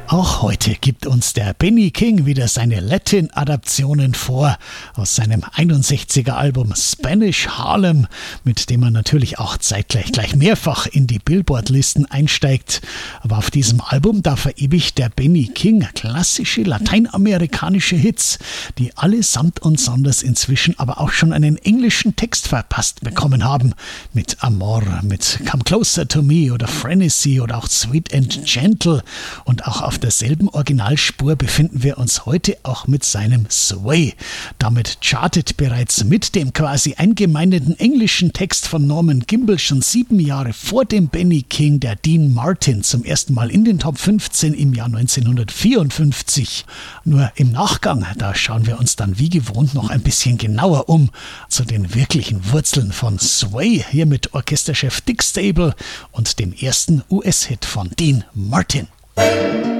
Auch heute gibt uns der Benny King wieder seine Latin-Adaptionen vor aus seinem 61er Album Spanish Harlem, mit dem er natürlich auch zeitgleich gleich mehrfach in die Billboard-Listen einsteigt. Aber auf diesem Album, da verewigt der Benny King klassische lateinamerikanische Hits, die allesamt und sonders inzwischen aber auch schon einen englischen Text verpasst bekommen haben. Mit Amor, mit Come Closer to Me oder Frenesy oder auch Sweet and Gentle. Und auch auf derselben Originalspur befinden wir uns heute auch mit seinem Sway. Damit chartet bereits mit dem quasi eingemeindeten englischen Text von Norman Gimbel schon 7 Jahre vor dem Benny King der Dean Martin zum ersten Mal in den Top 15 im Jahr 1954. Nur im Nachgang, da schauen wir uns dann wie gewohnt noch ein bisschen genauer um zu den wirklichen Wurzeln von Sway, hier mit Orchesterchef Dick Stable und dem ersten US-Hit von Dean Martin.